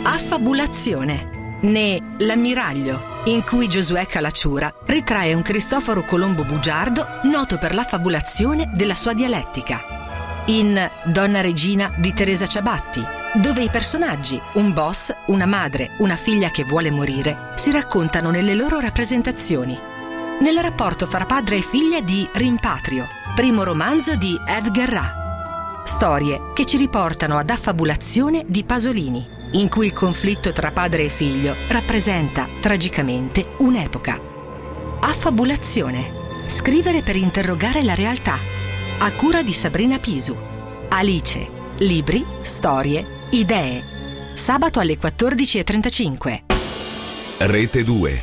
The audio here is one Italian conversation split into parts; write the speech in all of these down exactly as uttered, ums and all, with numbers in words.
Affabulazione, né L'ammiraglio, in cui Giosuè Calacciura ritrae un Cristoforo Colombo bugiardo noto per l'affabulazione della sua dialettica. In Donna Regina di Teresa Ciabatti, dove i personaggi, un boss, una madre, una figlia che vuole morire, si raccontano nelle loro rappresentazioni. Nel rapporto fra padre e figlia di Rimpatrio, primo romanzo di Ève Guerrat. Storie che ci riportano ad Affabulazione di Pasolini, in cui il conflitto tra padre e figlio rappresenta tragicamente un'epoca. Affabulazione. Scrivere per interrogare la realtà. A cura di Sabrina Pisu. Alice. Libri, storie, idee. Sabato alle quattordici e trentacinque. Rete due.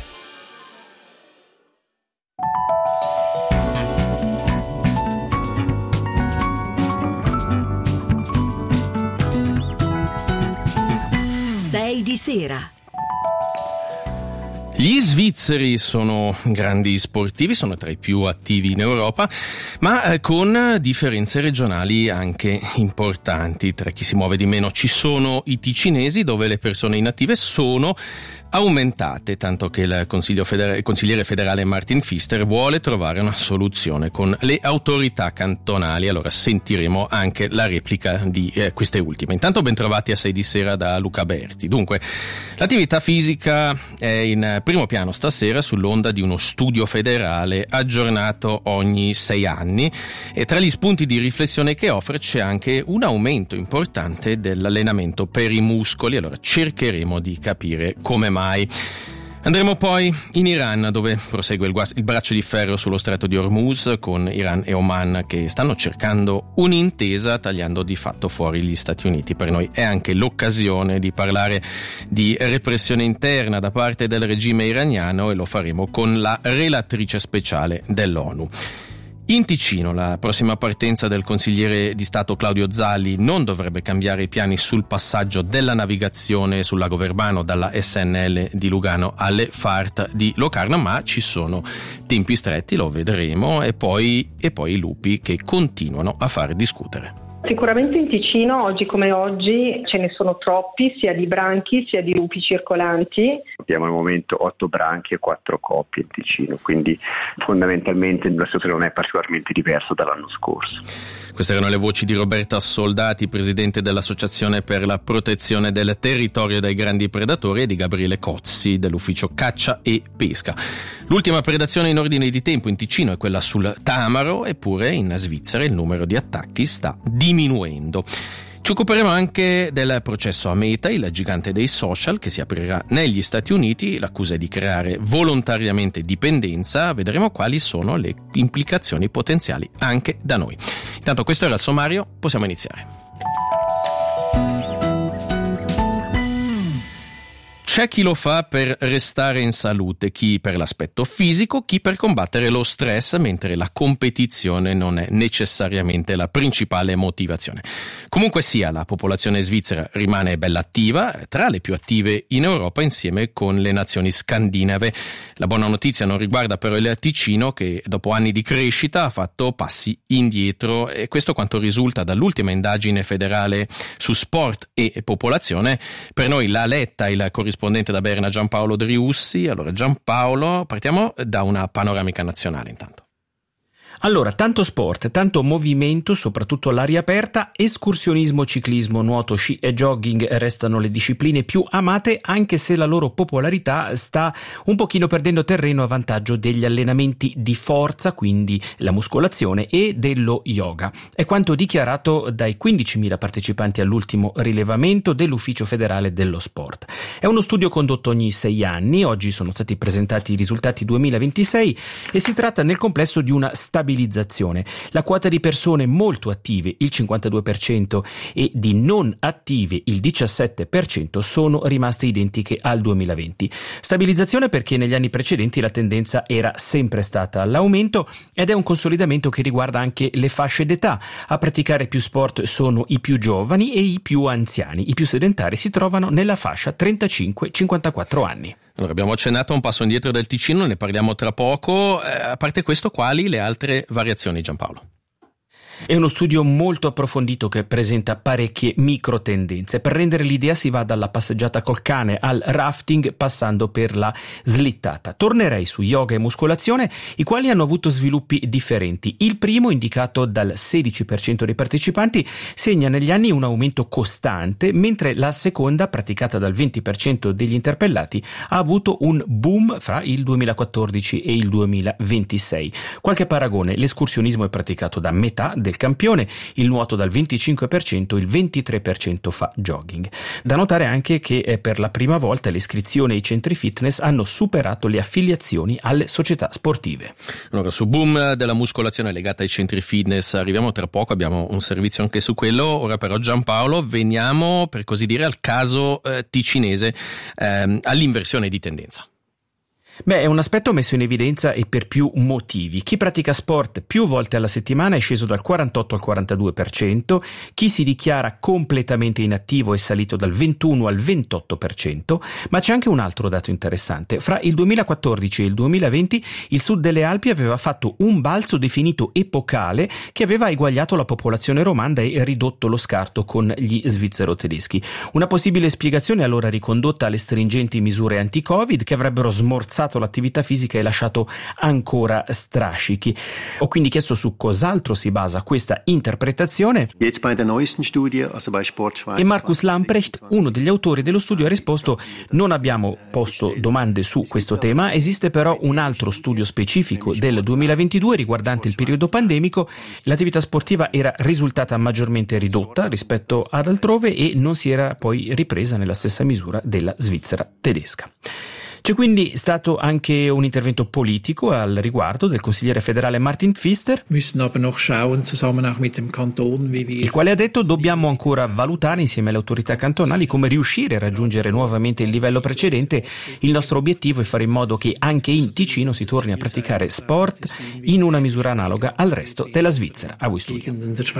sei di sera. Gli svizzeri sono grandi sportivi, sono tra i più attivi in Europa, ma con differenze regionali anche importanti. Tra chi si muove di meno ci sono i ticinesi, dove le persone inattive sono aumentate, tanto che il Consiglio federale, il consigliere federale Martin Pfister vuole trovare una soluzione con le autorità cantonali. Allora sentiremo anche la replica di eh, queste ultime. Intanto ben trovati a sei di sera da Luca Berti. Dunque, l'attività fisica è in primo piano stasera sull'onda di uno studio federale aggiornato ogni sei anni, e tra gli spunti di riflessione che offre c'è anche un aumento importante dell'allenamento per i muscoli. Allora cercheremo di capire come mai. Andremo poi in Iran, dove prosegue il, gu- il braccio di ferro sullo stretto di Hormuz, con Iran e Oman che stanno cercando un'intesa, tagliando di fatto fuori gli Stati Uniti. Per noi è anche l'occasione di parlare di repressione interna da parte del regime iraniano, e lo faremo con la relatrice speciale dell'ONU. In Ticino, la prossima partenza del consigliere di Stato Claudio Zalli non dovrebbe cambiare i piani sul passaggio della navigazione sul lago Verbano dalla S N L di Lugano alle F A R T di Locarno, ma ci sono tempi stretti, lo vedremo, e poi, e poi i lupi che continuano a far discutere. Sicuramente in Ticino, oggi come oggi, ce ne sono troppi, sia di branchi sia di lupi circolanti. Abbiamo al momento otto branchi e quattro coppie in Ticino, quindi fondamentalmente la situazione non è particolarmente diversa dall'anno scorso. Queste erano le voci di Roberta Soldati, presidente dell'Associazione per la protezione del territorio dai grandi predatori, e di Gabriele Cozzi dell'Ufficio Caccia e Pesca. L'ultima predazione in ordine di tempo in Ticino è quella sul tamaro, eppure in Svizzera il numero di attacchi sta diminuendo. Ci occuperemo anche del processo a Meta, il gigante dei social, che si aprirà negli Stati Uniti. L'accusa è di creare volontariamente dipendenza. Vedremo quali sono le implicazioni potenziali anche da noi. Intanto questo era il sommario, possiamo iniziare. C'è chi lo fa per restare in salute, chi per l'aspetto fisico, chi per combattere lo stress, mentre la competizione non è necessariamente la principale motivazione. Comunque sia, la popolazione svizzera rimane bella attiva, tra le più attive in Europa insieme con le nazioni scandinave. La buona notizia non riguarda però il Ticino, che dopo anni di crescita ha fatto passi indietro, e questo quanto risulta dall'ultima indagine federale su sport e popolazione. Per noi la Letta, il corrispondente da Berna, Giampaolo Driussi. Allora Giampaolo, partiamo da una panoramica nazionale intanto. Allora, tanto sport, tanto movimento, soprattutto all'aria aperta, escursionismo, ciclismo, nuoto, sci e jogging restano le discipline più amate, anche se la loro popolarità sta un pochino perdendo terreno a vantaggio degli allenamenti di forza, quindi la muscolazione, e dello yoga. È quanto dichiarato dai quindicimila partecipanti all'ultimo rilevamento dell'Ufficio federale dello sport. È uno studio condotto ogni sei anni, oggi sono stati presentati i risultati duemilaventisei e si tratta nel complesso di una stabilizzazione. La quota di persone molto attive, il cinquantadue per cento, e di non attive, il diciassette per cento, sono rimaste identiche al duemilaventi. Stabilizzazione perché negli anni precedenti la tendenza era sempre stata all'aumento, ed è un consolidamento che riguarda anche le fasce d'età. A praticare più sport sono i più giovani e i più anziani. I più sedentari si trovano nella fascia trentacinque cinquantaquattro anni. Allora, abbiamo accennato a un passo indietro del Ticino, ne parliamo tra poco. Eh, a parte questo, quali le altre variazioni, Giampaolo? È uno studio molto approfondito che presenta parecchie micro tendenze. Per rendere l'idea si va dalla passeggiata col cane al rafting, passando per la slittata. Tornerei su yoga e muscolazione, i quali hanno avuto sviluppi differenti. Il primo, indicato dal sedici per cento dei partecipanti, segna negli anni un aumento costante, mentre la seconda, praticata dal venti per cento degli interpellati, ha avuto un boom fra il duemilaquattordici e il duemilaventisei. Qualche paragone: l'escursionismo è praticato da metà del campione, il nuoto dal venticinque per cento, il ventitré per cento fa jogging. Da notare anche che per la prima volta le iscrizioni ai centri fitness hanno superato le affiliazioni alle società sportive. Allora, su boom della muscolazione legata ai centri fitness arriviamo tra poco, abbiamo un servizio anche su quello. Ora però, Giampaolo, veniamo per così dire al caso eh, ticinese, ehm, all'inversione di tendenza. Beh, è un aspetto messo in evidenza e per più motivi. Chi pratica sport più volte alla settimana è sceso dal quarantotto al quarantadue per cento, chi si dichiara completamente inattivo è salito dal ventuno al ventotto per cento, ma c'è anche un altro dato interessante. Fra il duemilaquattordici e il duemilaventi il sud delle Alpi aveva fatto un balzo definito epocale che aveva eguagliato la popolazione romanda e ridotto lo scarto con gli svizzero-tedeschi. Una possibile spiegazione è allora ricondotta alle stringenti misure anti-Covid che avrebbero smorzato l'attività fisica e lasciato ancora strascichi. Ho quindi chiesto su cos'altro si basa questa interpretazione e Markus Lamprecht, uno degli autori dello studio, ha risposto: non abbiamo posto domande su questo tema, esiste però un altro studio specifico del duemilaventidue riguardante il periodo pandemico. L'attività sportiva era risultata maggiormente ridotta rispetto ad altrove e non si era poi ripresa nella stessa misura della Svizzera tedesca. C'è quindi stato anche un intervento politico al riguardo del consigliere federale Martin Pfister, il quale ha detto: dobbiamo ancora valutare insieme alle autorità cantonali come riuscire a raggiungere nuovamente il livello precedente. Il nostro obiettivo è fare in modo che anche in Ticino si torni a praticare sport in una misura analoga al resto della Svizzera. A voi studio.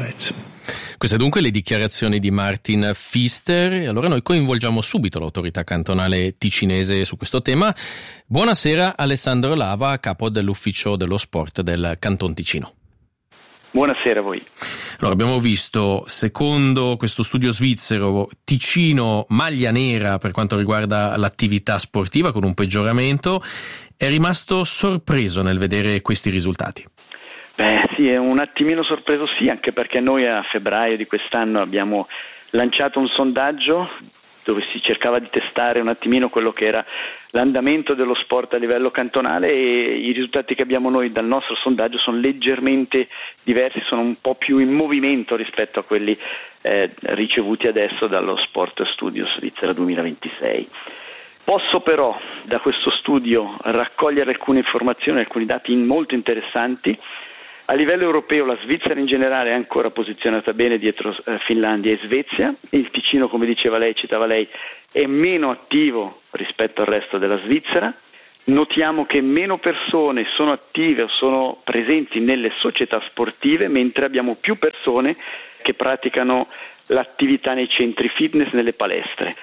Queste dunque le dichiarazioni di Martin Pfister. Allora noi coinvolgiamo subito l'autorità cantonale ticinese su questo tema. Buonasera Alessandro Lava, capo dell'ufficio dello sport del Canton Ticino. Buonasera a voi. Allora, abbiamo visto, secondo questo studio svizzero, Ticino maglia nera per quanto riguarda l'attività sportiva, con un peggioramento. È rimasto sorpreso nel vedere questi risultati? Beh sì, è un attimino sorpreso sì, anche perché noi a febbraio di quest'anno abbiamo lanciato un sondaggio dove si cercava di testare un attimino quello che era l'andamento dello sport a livello cantonale, e i risultati che abbiamo noi dal nostro sondaggio sono leggermente diversi, sono un po' più in movimento rispetto a quelli eh, ricevuti adesso dallo Sport Studio Svizzera duemilaventisei. Posso però da questo studio raccogliere alcune informazioni, alcuni dati molto interessanti. A livello europeo la Svizzera in generale è ancora posizionata bene dietro eh, Finlandia e Svezia. Il Ticino, come diceva lei, citava lei, è meno attivo rispetto al resto della Svizzera. Notiamo che meno persone sono attive o sono presenti nelle società sportive, mentre abbiamo più persone che praticano l'attività nei centri fitness, nelle palestre.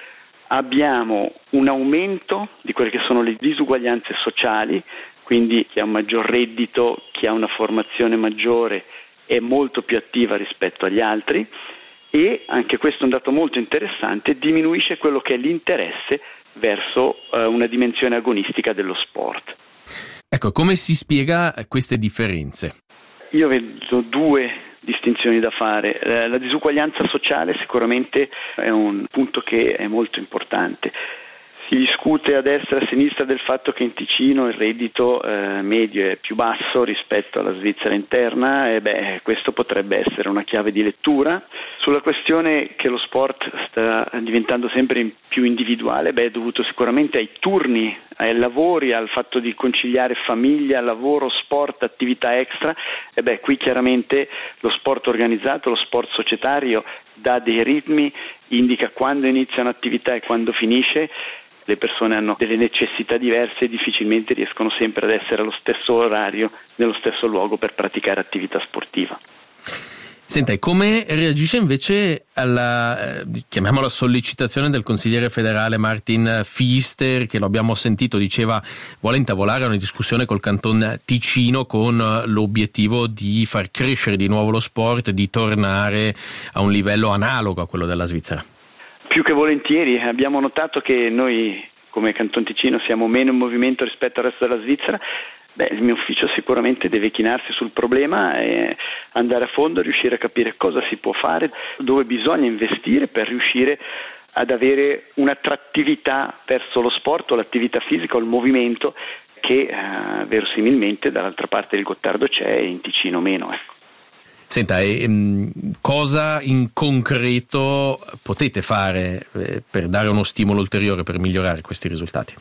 Abbiamo un aumento di quelle che sono le disuguaglianze sociali, quindi chi ha un maggior reddito, chi ha una formazione maggiore è molto più attiva rispetto agli altri, e anche questo è un dato molto interessante, diminuisce quello che è l'interesse verso eh, una dimensione agonistica dello sport. Ecco, come si spiega queste differenze? Io vedo due distinzioni da fare. Eh, la disuguaglianza sociale sicuramente è un punto che è molto importante. Si discute a destra e a sinistra del fatto che in Ticino il reddito eh, medio è più basso rispetto alla Svizzera interna, e beh, questo potrebbe essere una chiave di lettura. Sulla questione che lo sport sta diventando sempre più individuale, beh, è dovuto sicuramente ai turni, ai lavori, al fatto di conciliare famiglia, lavoro, sport, attività extra, e beh, qui chiaramente lo sport organizzato, lo sport societario dà dei ritmi, indica quando inizia un'attività e quando finisce. Le persone hanno delle necessità diverse e difficilmente riescono sempre ad essere allo stesso orario, nello stesso luogo per praticare attività sportiva. Senta, e come reagisce invece alla, eh, chiamiamola sollecitazione del consigliere federale Martin Pfister, che lo abbiamo sentito, diceva vuole intavolare una discussione col Canton Ticino con l'obiettivo di far crescere di nuovo lo sport, di tornare a un livello analogo a quello della Svizzera? Più che volentieri. Abbiamo notato che noi come Canton Ticino siamo meno in movimento rispetto al resto della Svizzera. Beh, il mio ufficio sicuramente deve chinarsi sul problema e andare a fondo, riuscire a capire cosa si può fare, dove bisogna investire per riuscire ad avere un'attrattività verso lo sport o l'attività fisica o il movimento che eh, verosimilmente dall'altra parte del Gottardo c'è e in Ticino meno, ecco. Senta, e, mh, cosa in concreto potete fare eh, per dare uno stimolo ulteriore per migliorare questi risultati?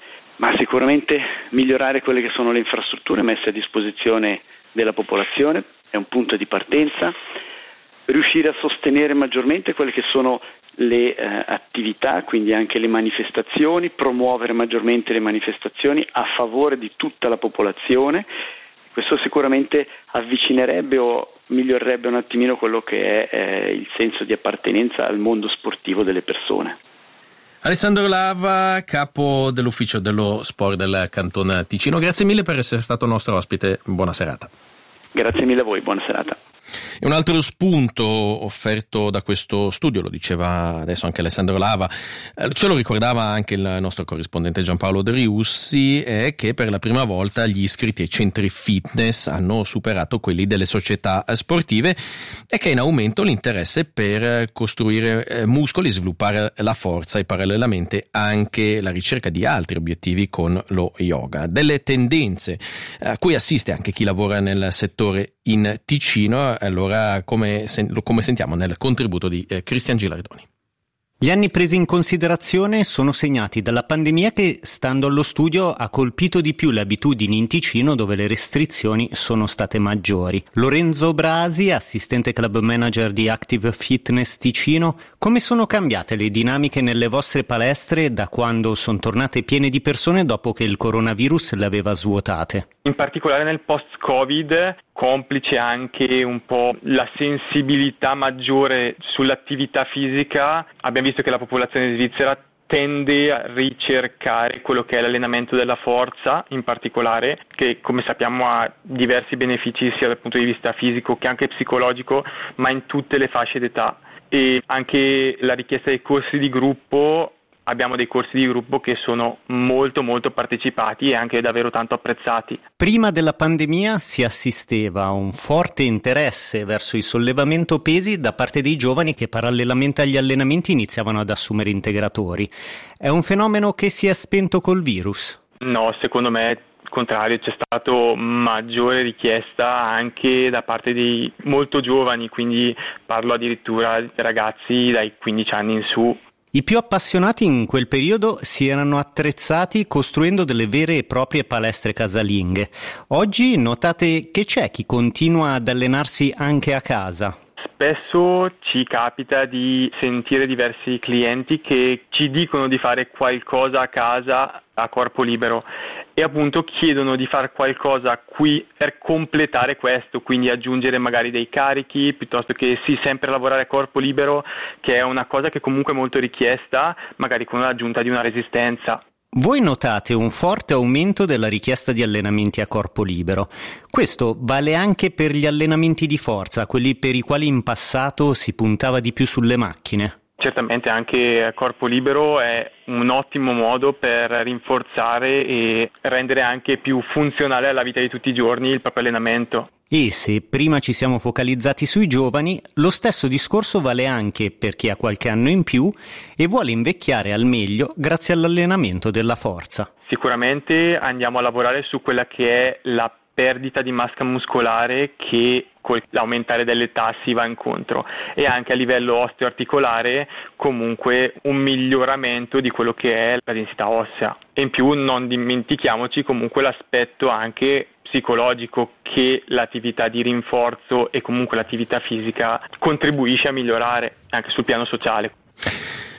Ma sicuramente migliorare quelle che sono le infrastrutture messe a disposizione della popolazione è un punto di partenza, riuscire a sostenere maggiormente quelle che sono le eh, attività, quindi anche le manifestazioni, promuovere maggiormente le manifestazioni a favore di tutta la popolazione. Questo sicuramente avvicinerebbe o migliorerebbe un attimino quello che è eh, il senso di appartenenza al mondo sportivo delle persone. Alessandro Lava, capo dell'ufficio dello sport del Canton Ticino, grazie mille per essere stato nostro ospite, buona serata. Grazie mille a voi, buona serata. E un altro spunto offerto da questo studio, lo diceva adesso anche Alessandro Lava, ce lo ricordava anche il nostro corrispondente Giampaolo De Riussi, è che per la prima volta gli iscritti ai centri fitness hanno superato quelli delle società sportive e che è in aumento l'interesse per costruire muscoli, sviluppare la forza e parallelamente anche la ricerca di altri obiettivi con lo yoga. Delle tendenze a cui assiste anche chi lavora nel settore in Ticino, allora come, come sentiamo nel contributo di eh, Cristian Gilardoni. Gli anni presi in considerazione sono segnati dalla pandemia che, stando allo studio, ha colpito di più le abitudini in Ticino dove le restrizioni sono state maggiori. Lorenzo Brasi, assistente club manager di Active Fitness Ticino, come sono cambiate le dinamiche nelle vostre palestre da quando sono tornate piene di persone dopo che il coronavirus le aveva svuotate? In particolare nel post-Covid, complice anche un po' la sensibilità maggiore sull'attività fisica, abbiamo visto che la popolazione svizzera tende a ricercare quello che è l'allenamento della forza in particolare, che come sappiamo ha diversi benefici sia dal punto di vista fisico che anche psicologico, ma in tutte le fasce d'età. E anche la richiesta dei corsi di gruppo, abbiamo dei corsi di gruppo che sono molto molto partecipati e anche davvero tanto apprezzati. Prima della pandemia si assisteva a un forte interesse verso il sollevamento pesi da parte dei giovani che parallelamente agli allenamenti iniziavano ad assumere integratori. È un fenomeno che si è spento col virus? No, secondo me al contrario, c'è stato maggiore richiesta anche da parte di molto giovani, quindi parlo addirittura di ragazzi dai quindici anni in su. I più appassionati in quel periodo si erano attrezzati costruendo delle vere e proprie palestre casalinghe. Oggi notate che c'è chi continua ad allenarsi anche a casa. Spesso ci capita di sentire diversi clienti che ci dicono di fare qualcosa a casa a corpo libero e appunto chiedono di fare qualcosa qui per completare questo, quindi aggiungere magari dei carichi piuttosto che sì sempre lavorare a corpo libero, che è una cosa che comunque è molto richiesta, magari con l'aggiunta di una resistenza. Voi notate un forte aumento della richiesta di allenamenti a corpo libero. Questo vale anche per gli allenamenti di forza, quelli per i quali in passato si puntava di più sulle macchine. Certamente anche a corpo libero è un ottimo modo per rinforzare e rendere anche più funzionale alla vita di tutti i giorni il proprio allenamento. E se prima ci siamo focalizzati sui giovani, lo stesso discorso vale anche per chi ha qualche anno in più e vuole invecchiare al meglio grazie all'allenamento della forza. Sicuramente andiamo a lavorare su quella che è la perdita di massa muscolare che con l'aumentare dell'età si va incontro e anche a livello osteoarticolare comunque un miglioramento di quello che è la densità ossea. E in più non dimentichiamoci comunque l'aspetto anche psicologico che l'attività di rinforzo e comunque l'attività fisica contribuisce a migliorare anche sul piano sociale.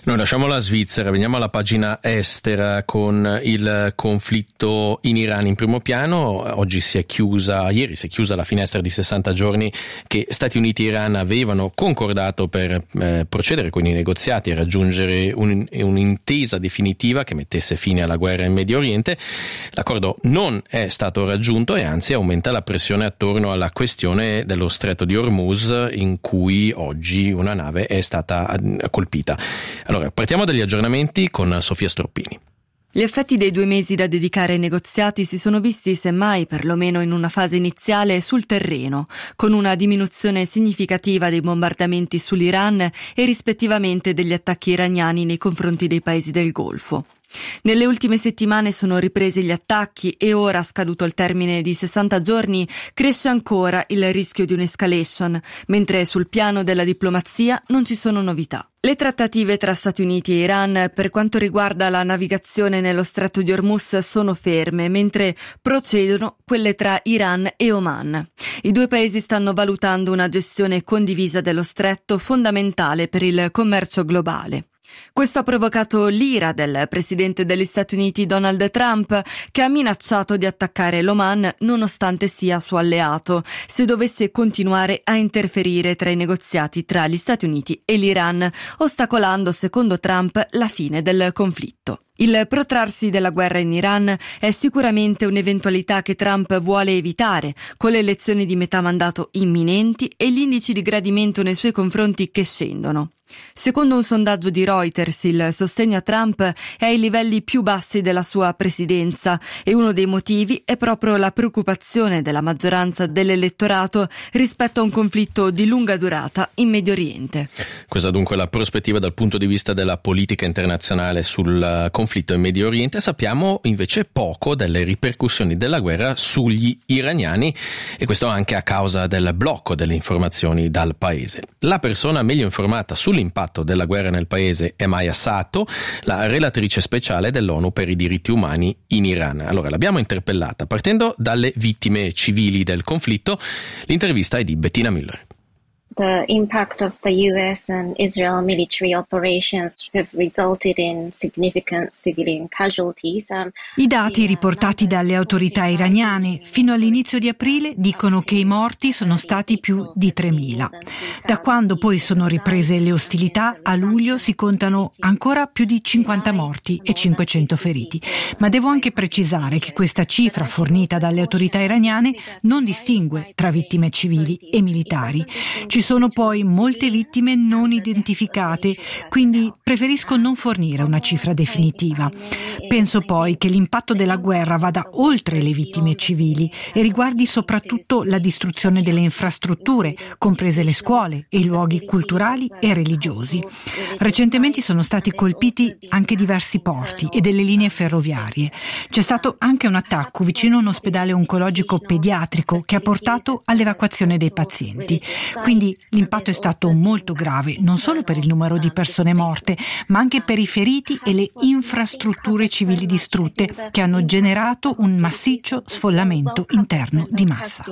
Noi lasciamo la Svizzera, veniamo alla pagina estera con il conflitto in Iran in primo piano. Oggi si è chiusa, ieri si è chiusa la finestra di sessanta giorni che Stati Uniti e Iran avevano concordato per eh, procedere con i negoziati e raggiungere un, un'intesa definitiva che mettesse fine alla guerra in Medio Oriente. L'accordo non è stato raggiunto e anzi aumenta la pressione attorno alla questione dello stretto di Hormuz, in cui oggi una nave è stata colpita. Allora, partiamo dagli aggiornamenti con Sofia Stroppini. Gli effetti dei due mesi da dedicare ai negoziati si sono visti, semmai, perlomeno in una fase iniziale, sul terreno, con una diminuzione significativa dei bombardamenti sull'Iran e rispettivamente degli attacchi iraniani nei confronti dei paesi del Golfo. Nelle ultime settimane sono ripresi gli attacchi e ora, scaduto il termine di sessanta giorni, cresce ancora il rischio di un'escalation, mentre sul piano della diplomazia non ci sono novità. Le trattative tra Stati Uniti e Iran per quanto riguarda la navigazione nello stretto di Hormuz sono ferme, mentre procedono quelle tra Iran e Oman. I due paesi stanno valutando una gestione condivisa dello stretto, fondamentale per il commercio globale. Questo ha provocato l'ira del presidente degli Stati Uniti Donald Trump, che ha minacciato di attaccare l'Oman nonostante sia suo alleato, se dovesse continuare a interferire tra i negoziati tra gli Stati Uniti e l'Iran, ostacolando, secondo Trump, la fine del conflitto. Il protrarsi della guerra in Iran è sicuramente un'eventualità che Trump vuole evitare, con le elezioni di metà mandato imminenti e gli indici di gradimento nei suoi confronti che scendono. Secondo un sondaggio di Reuters, il sostegno a Trump è ai livelli più bassi della sua presidenza e uno dei motivi è proprio la preoccupazione della maggioranza dell'elettorato rispetto a un conflitto di lunga durata in Medio Oriente. Questa dunque è la prospettiva dal punto di vista della politica internazionale sul conflitto in Medio Oriente. Sappiamo invece poco delle ripercussioni della guerra sugli iraniani, e questo anche a causa del blocco delle informazioni dal paese. La persona meglio informata sull'impatto della guerra nel paese è Maya Sato, la relatrice speciale dell'ONU per i diritti umani in Iran. Allora, l'abbiamo interpellata partendo dalle vittime civili del conflitto. L'intervista è di Bettina Miller. The impact of the U S and Israel military operations have resulted in significant civilian casualties. I dati riportati dalle autorità iraniane fino all'inizio di aprile dicono che i morti sono stati più di tremila. Da quando poi sono riprese le ostilità, a luglio si contano ancora più di cinquanta morti e cinquecento feriti. Ma devo anche precisare che questa cifra fornita dalle autorità iraniane non distingue tra vittime civili e militari. Ci Ci sono poi molte vittime non identificate, quindi preferisco non fornire una cifra definitiva. Penso poi che l'impatto della guerra vada oltre le vittime civili e riguardi soprattutto la distruzione delle infrastrutture, comprese le scuole e i luoghi culturali e religiosi. Recentemente sono stati colpiti anche diversi porti e delle linee ferroviarie. C'è stato anche un attacco vicino a un ospedale oncologico pediatrico che ha portato all'evacuazione dei pazienti. Quindi l'impatto è stato molto grave, non solo per il numero di persone morte, ma anche per i feriti e le infrastrutture civili distrutte che hanno generato un massiccio sfollamento interno di massa.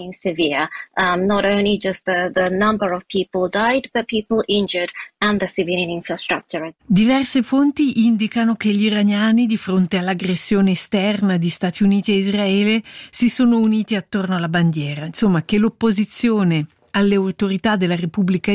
Diverse fonti indicano che gli iraniani, di fronte all'aggressione esterna di Stati Uniti e Israele, si sono uniti attorno alla bandiera, insomma che l'opposizione alle autorità della Repubblica